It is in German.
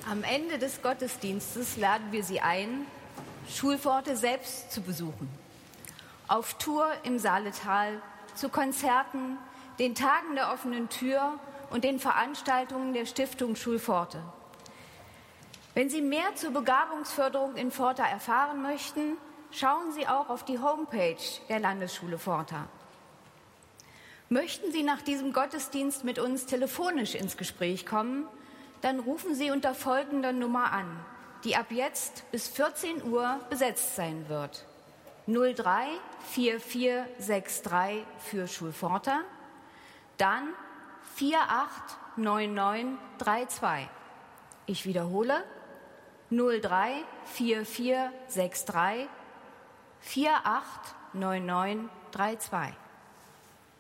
Am Ende des Gottesdienstes laden wir Sie ein, Schulpforte selbst zu besuchen. Auf Tour im Saaletal, zu Konzerten, den Tagen der offenen Tür und den Veranstaltungen der Stiftung Schulpforte. Wenn Sie mehr zur Begabungsförderung in Pforta erfahren möchten, schauen Sie auch auf die Homepage der Landesschule Pforta. Möchten Sie nach diesem Gottesdienst mit uns telefonisch ins Gespräch kommen, dann rufen Sie unter folgender Nummer an, die ab jetzt bis 14 Uhr besetzt sein wird. 03 4463 für Schulpforta, dann 489932. Ich wiederhole, 03 4463 489932.